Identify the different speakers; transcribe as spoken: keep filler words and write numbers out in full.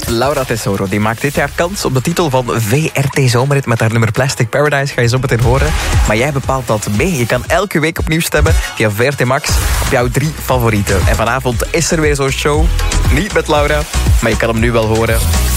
Speaker 1: Laura Tesoro die maakt dit jaar kans op de titel van V R T Zomerrit met haar nummer Plastic Paradise. Ga je zo meteen horen. Maar jij bepaalt dat mee. Je kan elke week opnieuw stemmen via V R T Max op jouw drie favorieten. En vanavond is er weer zo'n show. Niet met Laura, maar je kan hem nu wel horen.